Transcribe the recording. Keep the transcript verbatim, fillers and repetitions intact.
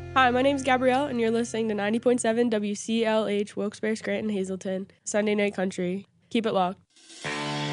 Hi, my name is Gabrielle, and you're listening to ninety point seven W C L H Wilkes-Barre, Scranton, Hazleton, Sunday Night Country. Keep it locked.